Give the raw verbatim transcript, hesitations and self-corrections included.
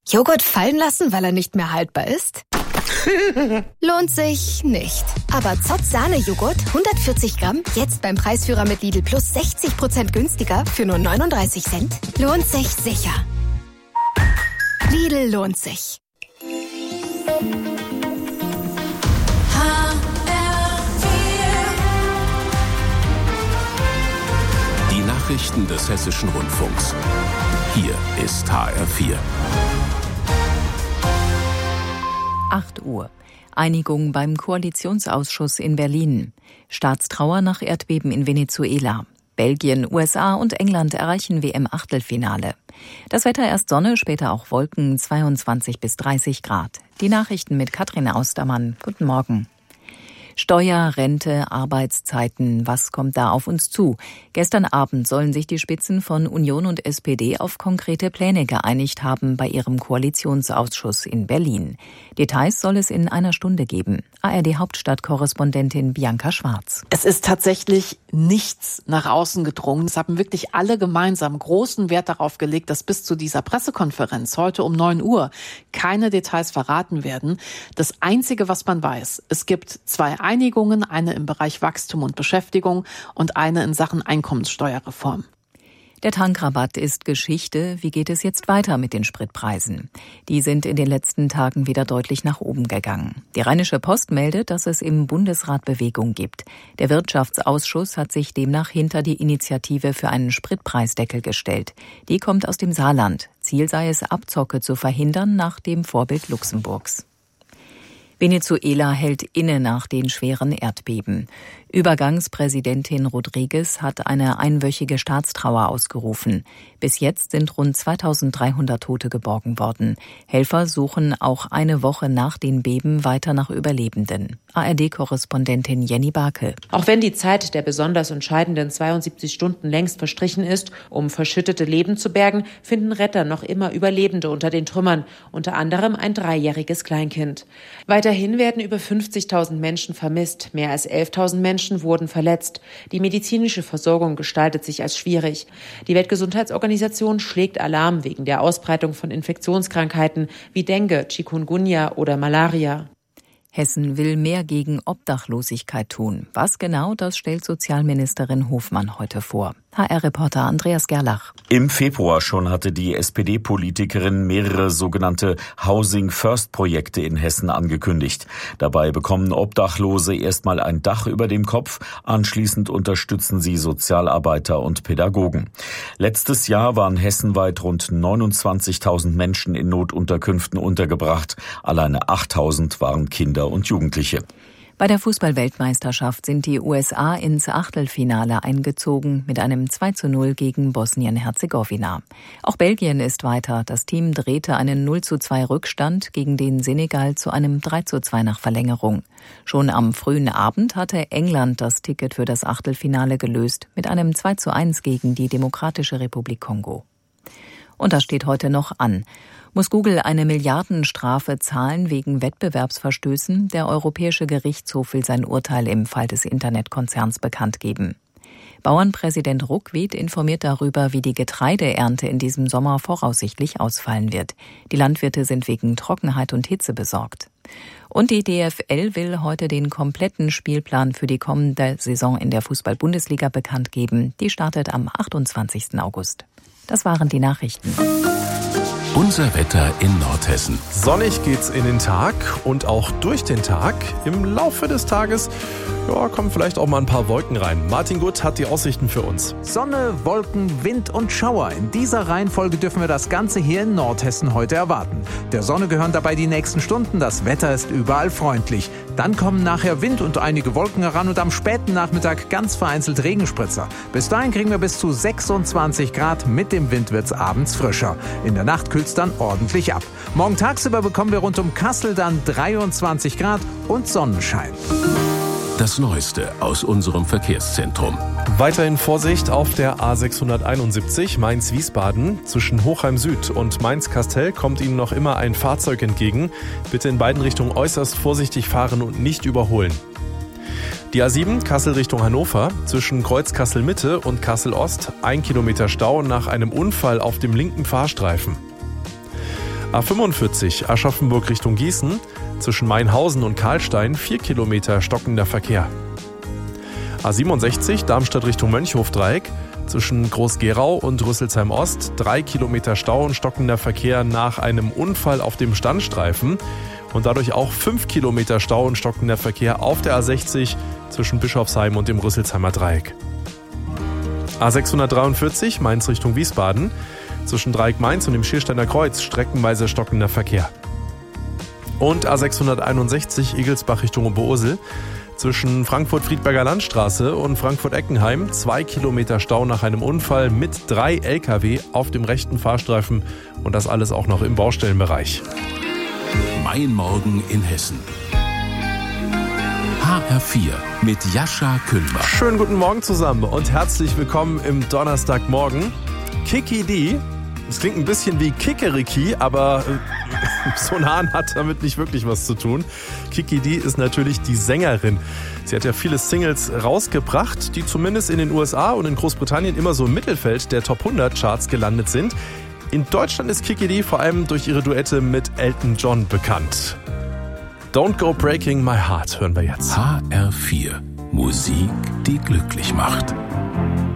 Joghurt fallen lassen, weil er nicht mehr haltbar ist? Lohnt sich nicht. Aber Zott Sahne-Joghurt, hundertvierzig Gramm, jetzt beim Preisführer mit Lidl Plus sechzig Prozent günstiger für nur neununddreißig Cent. Lohnt sich sicher. Lidl lohnt sich. Die Nachrichten des Hessischen Rundfunks. Hier ist H R vier. acht Uhr. Einigung beim Koalitionsausschuss in Berlin. Staatstrauer nach Erdbeben in Venezuela. Belgien, U S A und England erreichen W M-Achtelfinale. Das Wetter erst Sonne, später auch Wolken, zweiundzwanzig bis dreißig Grad. Die Nachrichten mit Katrin Austermann. Guten Morgen. Steuer, Rente, Arbeitszeiten, was kommt da auf uns zu? Gestern Abend sollen sich die Spitzen von Union und S P D auf konkrete Pläne geeinigt haben bei ihrem Koalitionsausschuss in Berlin. Details soll es in einer Stunde geben. A R D-Hauptstadtkorrespondentin Bianca Schwarz. Es ist tatsächlich nichts nach außen gedrungen. Es haben wirklich alle gemeinsam großen Wert darauf gelegt, dass bis zu dieser Pressekonferenz heute um neun Uhr keine Details verraten werden. Das Einzige, was man weiß, es gibt zwei Einigungen, eine im Bereich Wachstum und Beschäftigung und eine in Sachen Einkommenssteuerreform. Der Tankrabatt ist Geschichte. Wie geht es jetzt weiter mit den Spritpreisen? Die sind in den letzten Tagen wieder deutlich nach oben gegangen. Die Rheinische Post meldet, dass es im Bundesrat Bewegung gibt. Der Wirtschaftsausschuss hat sich demnach hinter die Initiative für einen Spritpreisdeckel gestellt. Die kommt aus dem Saarland. Ziel sei es, Abzocke zu verhindern nach dem Vorbild Luxemburgs. Venezuela hält inne nach den schweren Erdbeben. Übergangspräsidentin Rodriguez hat eine einwöchige Staatstrauer ausgerufen. Bis jetzt sind rund zweitausenddreihundert Tote geborgen worden. Helfer suchen auch eine Woche nach den Beben weiter nach Überlebenden. A R D-Korrespondentin Jenny Barke. Auch wenn die Zeit der besonders entscheidenden zweiundsiebzig Stunden längst verstrichen ist, um verschüttete Leben zu bergen, finden Retter noch immer Überlebende unter den Trümmern, unter anderem ein dreijähriges Kleinkind. Weiterhin werden über fünfzigtausend Menschen vermisst, mehr als elftausend Menschen wurden verletzt. Die medizinische Versorgung gestaltet sich als schwierig. Die Weltgesundheitsorganisation schlägt Alarm wegen der Ausbreitung von Infektionskrankheiten wie Dengue, Chikungunya oder Malaria. Hessen will mehr gegen Obdachlosigkeit tun. Was genau, das stellt Sozialministerin Hofmann heute vor. H R-Reporter Andreas Gerlach. Im Februar schon hatte die S P D-Politikerin mehrere sogenannte Housing-First-Projekte in Hessen angekündigt. Dabei bekommen Obdachlose erstmal ein Dach über dem Kopf, anschließend unterstützen sie Sozialarbeiter und Pädagogen. Letztes Jahr waren hessenweit rund neunundzwanzigtausend Menschen in Notunterkünften untergebracht. Alleine achttausend waren Kinder und Jugendliche. Bei der Fußball-Weltmeisterschaft sind die U S A ins Achtelfinale eingezogen mit einem zwei zu null gegen Bosnien-Herzegowina. Auch Belgien ist weiter. Das Team drehte einen null zu zwei Rückstand gegen den Senegal zu einem drei zu zwei nach Verlängerung. Schon am frühen Abend hatte England das Ticket für das Achtelfinale gelöst mit einem zwei zu eins gegen die Demokratische Republik Kongo. Und das steht heute noch an. Muss Google eine Milliardenstrafe zahlen wegen Wettbewerbsverstößen? Der Europäische Gerichtshof will sein Urteil im Fall des Internetkonzerns bekannt geben. Bauernpräsident Ruckwied informiert darüber, wie die Getreideernte in diesem Sommer voraussichtlich ausfallen wird. Die Landwirte sind wegen Trockenheit und Hitze besorgt. Und die D F L will heute den kompletten Spielplan für die kommende Saison in der Fußball-Bundesliga bekannt geben. Die startet am achtundzwanzigsten August. Das waren die Nachrichten. Unser Wetter in Nordhessen. Sonnig geht's in den Tag und auch durch den Tag. Im Laufe des Tages ja, kommen vielleicht auch mal ein paar Wolken rein. Martin Gutt hat die Aussichten für uns. Sonne, Wolken, Wind und Schauer. In dieser Reihenfolge dürfen wir das Ganze hier in Nordhessen heute erwarten. Der Sonne gehören dabei die nächsten Stunden. Das Wetter ist überall freundlich. Dann kommen nachher Wind und einige Wolken heran und am späten Nachmittag ganz vereinzelt Regenspritzer. Bis dahin kriegen wir bis zu sechsundzwanzig Grad. Mit dem Wind wird's abends frischer. In der Nacht kühlt's dann ordentlich ab. Morgen tagsüber bekommen wir rund um Kassel dann dreiundzwanzig Grad und Sonnenschein. Das Neueste aus unserem Verkehrszentrum. Weiterhin Vorsicht auf der A sechshunderteinundsiebzig Mainz-Wiesbaden. Zwischen Hochheim Süd und Mainz-Kastel kommt Ihnen noch immer ein Fahrzeug entgegen. Bitte in beiden Richtungen äußerst vorsichtig fahren und nicht überholen. Die A sieben Kassel Richtung Hannover. Zwischen Kreuz Kassel Mitte und Kassel Ost ein Kilometer Stau nach einem Unfall auf dem linken Fahrstreifen. A fünfundvierzig Aschaffenburg Richtung Gießen. Zwischen Mainhausen und Karlstein vier Kilometer stockender Verkehr. A siebenundsechzig Darmstadt Richtung Mönchhof-Dreieck. Zwischen Groß-Gerau und Rüsselsheim-Ost drei Kilometer Stau und stockender Verkehr nach einem Unfall auf dem Standstreifen. Und dadurch auch fünf Kilometer Stau und stockender Verkehr auf der A sechzig zwischen Bischofsheim und dem Rüsselsheimer Dreieck. A sechshundertdreiundvierzig Mainz Richtung Wiesbaden. Zwischen Dreieck-Mainz und dem Schiersteiner Kreuz streckenweise stockender Verkehr. Und A sechshunderteinundsechzig Igelsbach Richtung Oberursel. Zwischen Frankfurt-Friedberger Landstraße und Frankfurt-Eckenheim zwei Kilometer Stau nach einem Unfall mit drei L K W auf dem rechten Fahrstreifen. Und das alles auch noch im Baustellenbereich. Mein Morgen in Hessen. H R vier mit Jascha Kühlbach. Schönen guten Morgen zusammen und herzlich willkommen im Donnerstagmorgen. Kiki D, das klingt ein bisschen wie Kikeriki, aber so ein Hahn hat damit nicht wirklich was zu tun. Kiki D ist natürlich die Sängerin. Sie hat ja viele Singles rausgebracht, die zumindest in den U S A und in Großbritannien immer so im Mittelfeld der Top hundert Charts gelandet sind. In Deutschland ist Kiki D vor allem durch ihre Duette mit Elton John bekannt. Don't Go Breaking My Heart hören wir jetzt. H R vier. Musik, die glücklich macht.